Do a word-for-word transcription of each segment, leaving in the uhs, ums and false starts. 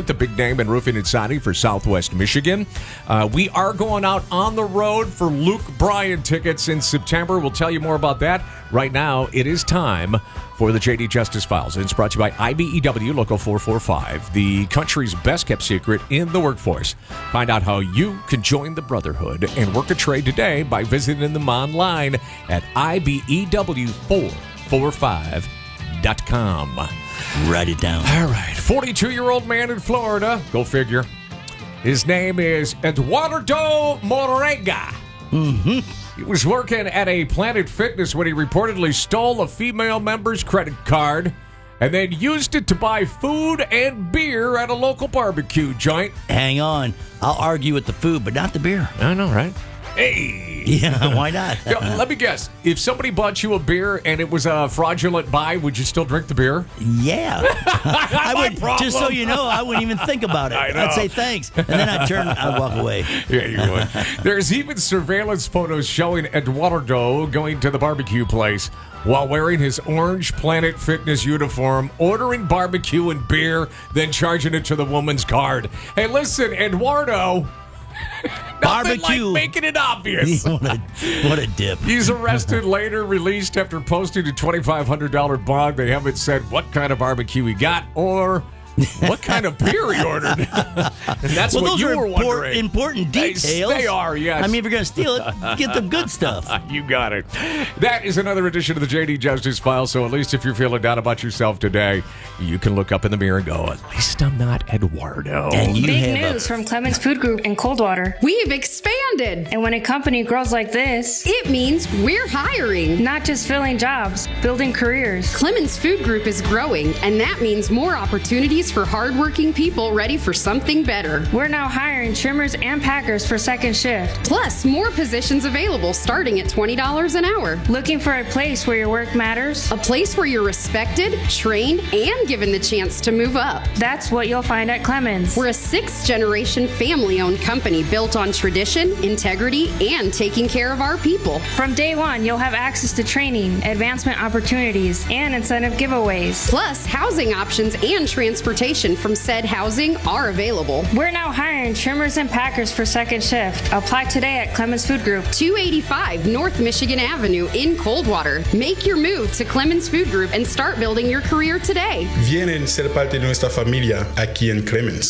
the big name in roofing and siding for Southwest Michigan. Uh, we are going out on the road for Luke Bryan tickets in September. We'll tell you more about that. Right now, it is time for the J D Justice Files. It's brought to you by I B E W Local four forty-five, the country's best-kept secret in the workforce. Find out how you can join the Brotherhood and work a trade today by visiting them online at I B E W four forty-five dot com. Write it down. All right. forty-two-year-old man in Florida. Go figure. His name is Eduardo Morega. Mm-hmm. He was working at a Planet Fitness when he reportedly stole a female member's credit card and then used it to buy food and beer at a local barbecue joint. Hang on. I'll argue with the food, but not the beer. I know, right? Hey! Yeah, why not? Yo, let me guess. If somebody bought you a beer and it was a fraudulent buy, would you still drink the beer? Yeah. I would, problem. just so you know, I wouldn't even think about it. I know. I'd say thanks. And then I'd turn, I'd walk away. Yeah, you would. There's even surveillance photos showing Eduardo going to the barbecue place while wearing his orange Planet Fitness uniform, ordering barbecue and beer, then charging it to the woman's card. Hey, listen, Eduardo. Barbecue. Like making it obvious. what, a, what a dip. He's arrested, later released after posting a twenty-five hundred dollars bond. They haven't said what kind of barbecue he got or what kind of beer he ordered. And that's well, what those you are were impor- wondering. important details. They, they are, yes. I mean, if you're going to steal it, get the good stuff. You got it. That is another edition of the J D Justice File. So at least if you're feeling down about yourself today, you can look up in the mirror and go, at least I'm not Eduardo. And you Big have news a- from Clemens Food Group in Coldwater. We've expanded. And when a company grows like this, It means we're hiring. not just filling jobs, building careers. Clemens Food Group is growing, and that means more opportunities for hardworking people ready for something better. We're now hiring trimmers and packers for second shift. Plus, more positions available starting at twenty dollars an hour. Looking for a place where your work matters? A place where you're respected, trained, and given the chance to move up. That's what you'll find at Clemens. We're a sixth-generation family-owned company built on tradition, integrity, and taking care of our people. From day one, you'll have access to training, advancement opportunities, and incentive giveaways. Plus, housing options and transportation from said housing are available. We're now hiring trimmers and packers for second shift. Apply today at Clemens Food Group. two eighty-five North Michigan Avenue in Coldwater. Make your move to Clemens Food Group and start building your career today. Vienen ser parte de nuestra familia aquí en Clemens.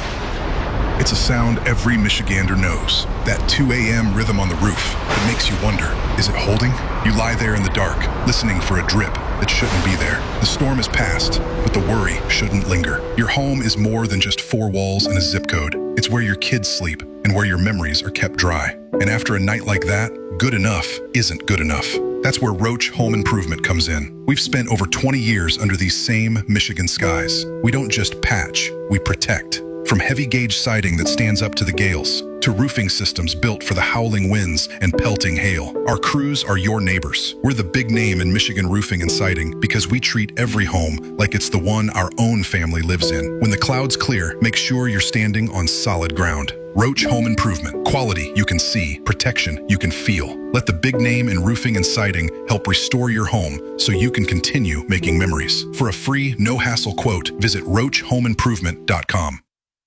It's a sound every Michigander knows. That two a.m. rhythm on the roof. It makes you wonder, is it holding? You lie there in the dark, listening for a drip that shouldn't be there. The storm has passed, but the worry shouldn't linger. Your home is more than just four walls and a zip code. It's where your kids sleep and where your memories are kept dry. And after a night like that, good enough isn't good enough. That's where Roach Home Improvement comes in. We've spent over twenty years under these same Michigan skies. We don't just patch, we protect. From heavy gauge siding that stands up to the gales, to roofing systems built for the howling winds and pelting hail, our crews are your neighbors. We're the big name in Michigan roofing and siding because we treat every home like it's the one our own family lives in. When the clouds clear, make sure you're standing on solid ground. Roach Home Improvement. Quality you can see, protection you can feel. Let the big name in roofing and siding help restore your home so you can continue making memories. For a free, no-hassle quote, visit roach home improvement dot com.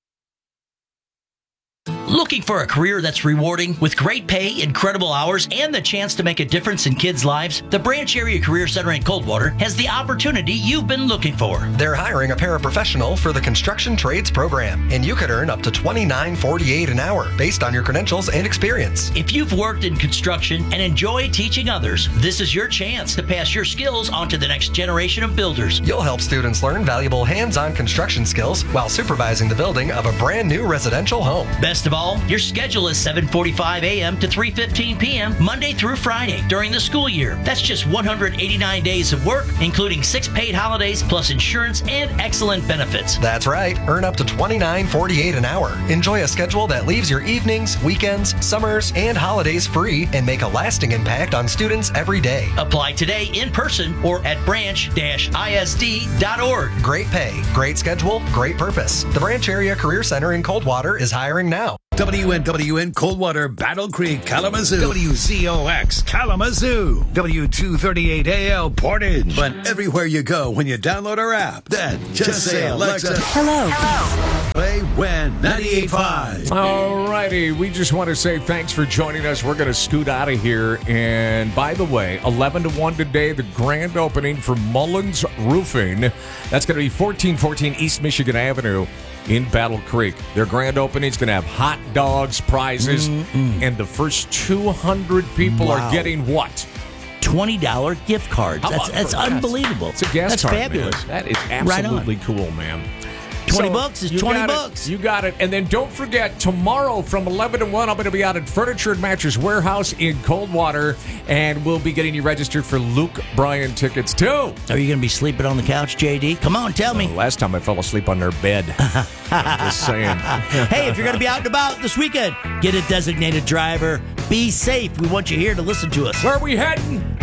Looking for a career that's rewarding with great pay, incredible hours, and the chance to make a difference in kids' lives? The Branch Area Career Center in Coldwater has the opportunity you've been looking for. They're hiring a paraprofessional for the construction trades program, and you could earn up to twenty-nine forty-eight an hour based on your credentials and experience. If you've worked in construction and enjoy teaching others, this is your chance to pass your skills on to the next generation of builders. You'll help students learn valuable hands-on construction skills while supervising the building of a brand new residential home. Best of all, your schedule is seven forty-five a.m. to three fifteen p.m. Monday through Friday during the school year. That's just one hundred eighty-nine days of work, including six paid holidays, plus insurance and excellent benefits. That's right. Earn up to twenty-nine forty-eight an hour. Enjoy a schedule that leaves your evenings, weekends, summers, and holidays free and make a lasting impact on students every day. Apply today in person or at branch dash I S D dot org. Great pay, great schedule, great purpose. The Branch Area Career Center in Coldwater is hiring now. W N W N Coldwater, Battle Creek, Kalamazoo. W Z O X, Kalamazoo. W two thirty-eight A L, Portage. But everywhere you go when you download our app, then just, just say, Alexa. Hello. Hello. Win ninety-eight point five. All righty. We just want to say thanks for joining us. We're going to scoot out of here. And by the way, eleven to one today, the grand opening for Mullins Roofing. That's going to be fourteen fourteen East Michigan Avenue in Battle Creek. Their grand opening is going to have hot dogs, prizes, Mm-mm. and the first two hundred people wow. are getting what? twenty dollars gift cards. That's, that's unbelievable. It's a gas That's card, fabulous. Man. That is absolutely right cool, man. twenty So, bucks is you twenty got bucks. It. You got it. And then don't forget, tomorrow from eleven to one, I'm going to be out at Furniture and Mattress Warehouse in Coldwater, and we'll be getting you registered for Luke Bryan tickets, too. Are you going to be sleeping on the couch, J D? Come on, tell me. Uh, last time I fell asleep on their bed. I'm just saying. Hey, if you're going to be out and about this weekend, get a designated driver. Be safe. We want you here to listen to us. Where are we heading?